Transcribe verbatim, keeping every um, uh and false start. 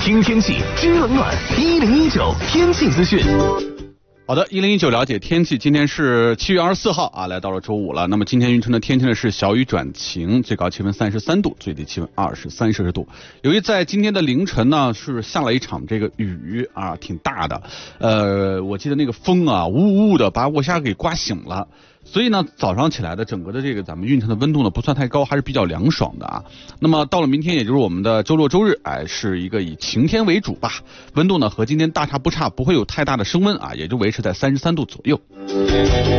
听天气知冷暖，一零一九天气资讯。 好的，一零一九了解天气，今天是七月二十四号啊，来到了周五了。那么今天运城的天气呢是小雨转晴，最高气温三十三度，最低气温二十三摄氏度。由于在今天的凌晨呢是下了一场这个雨啊，挺大的，呃，我记得那个风啊呜呜的把我下给刮醒了。所以呢，早上起来的整个的这个咱们运城的温度呢不算太高，还是比较凉爽的啊。那么到了明天，也就是我们的周六周日，哎，是一个以晴天为主吧，温度呢和今天大差不差，不会有太大的升温啊，也就维持在三十三度左右。